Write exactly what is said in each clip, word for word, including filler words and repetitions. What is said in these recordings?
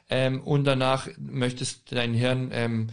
ähm, und danach möchtest dein Hirn, ähm,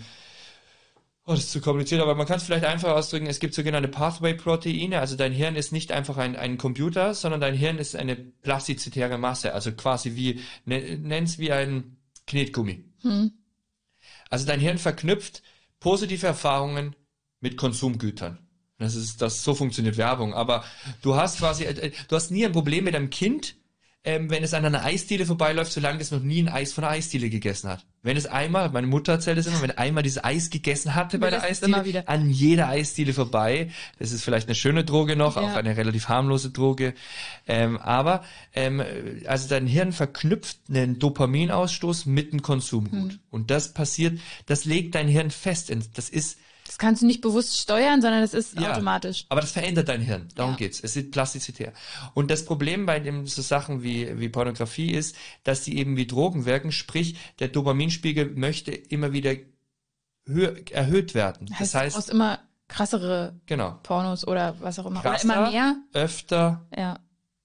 oh, das ist zu kompliziert, aber man kann es vielleicht einfach ausdrücken, es gibt sogenannte Pathway-Proteine, also dein Hirn ist nicht einfach ein, ein Computer, sondern dein Hirn ist eine plastizitäre Masse, also quasi wie, ne, nenn's wie ein Knetgummi. Hm. Also dein Hirn verknüpft positive Erfahrungen mit Konsumgütern. Das ist, das, so funktioniert Werbung. Aber du hast quasi, äh, du hast nie ein Problem mit einem Kind, ähm, wenn es an einer Eisdiele vorbeiläuft, solange es noch nie ein Eis von einer Eisdiele gegessen hat. Wenn es einmal, meine Mutter erzählt es immer, wenn einmal dieses Eis gegessen hatte bei der Eisdiele, an jeder Eisdiele vorbei. Das ist vielleicht eine schöne Droge noch, ja. Auch eine relativ harmlose Droge. Ähm, aber, ähm, also dein Hirn verknüpft einen Dopaminausstoß mit einem Konsumgut. Hm. Und das passiert, das legt dein Hirn fest. Das ist, Das kannst du nicht bewusst steuern, sondern das ist ja automatisch. Aber das verändert dein Hirn. Darum ja. geht's. Es ist plastizitär. Und das Problem bei dem, so Sachen wie, wie Pornografie ist, dass die eben wie Drogen wirken. Sprich, der Dopaminspiegel möchte immer wieder höher, erhöht werden. Heißt, das heißt, du brauchst immer krassere genau. Pornos oder was auch immer. Krasser, oder immer mehr. Öfter. Ja.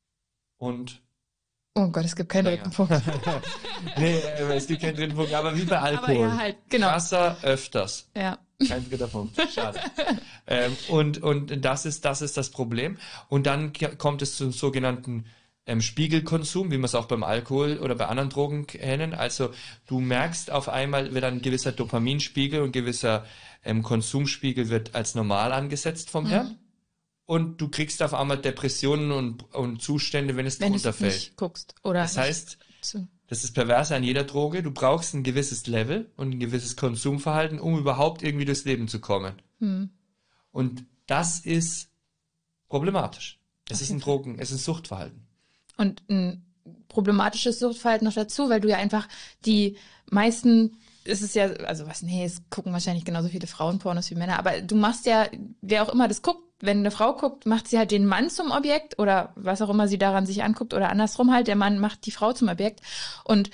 Und oh Gott, es gibt keinen ja, dritten ja. Punkt. Nee, es gibt keinen dritten Punkt, aber wie bei Alkohol. Aber ja, halt, genau. Krasser, öfters. Ja. Kein dritter Punkt. Schade. ähm, und, und das ist, das ist das Problem. Und dann kommt es zum sogenannten ähm, Spiegelkonsum, wie wir es auch beim Alkohol oder bei anderen Drogen kennen. Also du merkst auf einmal, wird ein gewisser Dopaminspiegel und gewisser ähm, Konsumspiegel wird als normal angesetzt vom mhm. Hirn. Und du kriegst auf einmal Depressionen und, und Zustände, wenn es wenn drunter fällt. Wenn du nicht guckst. Oder das heißt, zu. Das ist perverse an jeder Droge. Du brauchst ein gewisses Level und ein gewisses Konsumverhalten, um überhaupt irgendwie durchs Leben zu kommen. Hm. Und das ist problematisch. Es okay. ist ein Drogen, es ist ein Suchtverhalten. Und ein problematisches Suchtverhalten noch dazu, weil du ja einfach die meisten, ist es ja, also was, nee, es gucken wahrscheinlich genauso viele Frauen Pornos wie Männer, aber du machst ja, wer auch immer das guckt, wenn eine Frau guckt, macht sie halt den Mann zum Objekt oder was auch immer sie daran sich anguckt oder andersrum halt, der Mann macht die Frau zum Objekt und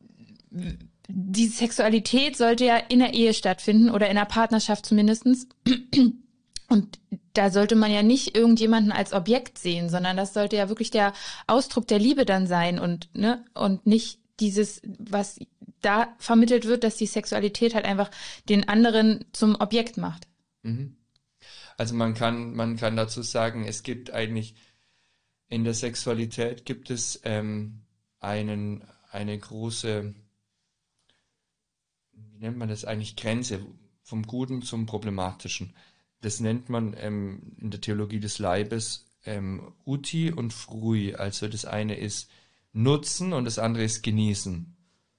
die Sexualität sollte ja in der Ehe stattfinden oder in der Partnerschaft zumindestens und da sollte man ja nicht irgendjemanden als Objekt sehen, sondern das sollte ja wirklich der Ausdruck der Liebe dann sein und ne und nicht dieses, was da vermittelt wird, dass die Sexualität halt einfach den anderen zum Objekt macht. Mhm. Also man kann, man kann dazu sagen, es gibt eigentlich in der Sexualität gibt es ähm, einen, eine große, wie nennt man das eigentlich, Grenze vom Guten zum Problematischen. Das nennt man ähm, in der Theologie des Leibes ähm, Uti und Frui. Also das eine ist Nutzen und das andere ist Genießen.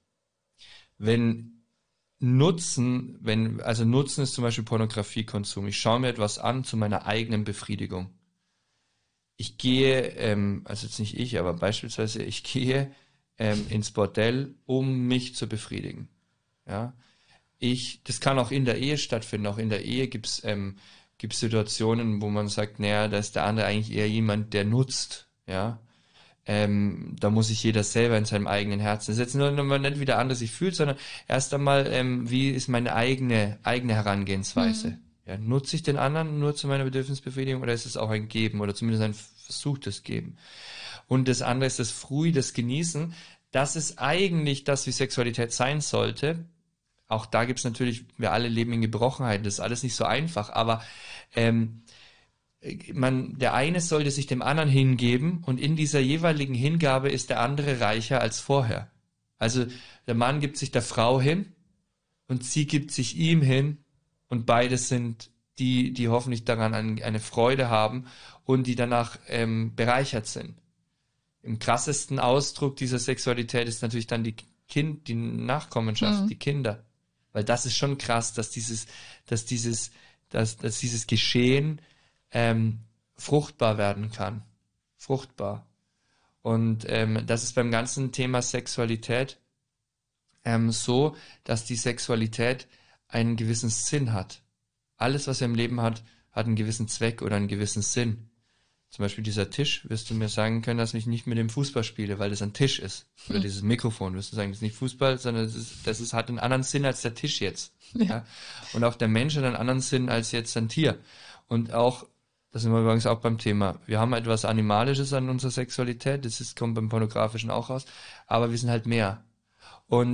Wenn Nutzen, wenn, also Nutzen ist zum Beispiel Pornografiekonsum. Ich schaue mir etwas an zu meiner eigenen Befriedigung. Ich gehe, ähm, also jetzt nicht ich, aber beispielsweise ich gehe ähm, ins Bordell, um mich zu befriedigen. Ja, ich, das kann auch in der Ehe stattfinden. Auch in der Ehe gibt's ähm, gibt's Situationen, wo man sagt, naja, da ist der andere eigentlich eher jemand, der nutzt. Ja. Ähm, da muss sich jeder selber in seinem eigenen Herzen. Das ist jetzt nur, nur nicht, wie der andere sich fühlt, sondern erst einmal, ähm, wie ist meine eigene eigene Herangehensweise? Mhm. Ja, nutze ich den anderen nur zu meiner Bedürfnisbefriedigung oder ist es auch ein Geben oder zumindest ein versuchtes Geben? Und das andere ist das Frui, das Genießen. Das ist eigentlich das, wie Sexualität sein sollte. Auch da gibt's natürlich, wir alle leben in Gebrochenheiten, das ist alles nicht so einfach, aber ähm, man, der eine sollte sich dem anderen hingeben und in dieser jeweiligen Hingabe ist der andere reicher als vorher. Also der Mann gibt sich der Frau hin und sie gibt sich ihm hin und beide sind die, die hoffentlich daran eine Freude haben und die danach ähm, bereichert sind. Im krassesten Ausdruck dieser Sexualität ist natürlich dann die Kind, die Nachkommenschaft, mhm. die Kinder. Weil das ist schon krass, dass dieses, dass dieses, dass, dass dieses Geschehen Ähm, fruchtbar werden kann. Fruchtbar. Und ähm, das ist beim ganzen Thema Sexualität ähm, so, dass die Sexualität einen gewissen Sinn hat. Alles, was er im Leben hat, hat einen gewissen Zweck oder einen gewissen Sinn. Zum Beispiel dieser Tisch, wirst du mir sagen können, dass ich nicht mit dem Fußball spiele, weil das ein Tisch ist. Oder dieses Mikrofon, wirst du sagen, das ist nicht Fußball, sondern das, ist, das ist, hat einen anderen Sinn als der Tisch jetzt. Ja. Ja? Und auch der Mensch hat einen anderen Sinn als jetzt ein Tier. Und auch das sind wir übrigens auch beim Thema. Wir haben etwas Animalisches an unserer Sexualität, das ist, kommt beim Pornografischen auch raus, aber wir sind halt mehr.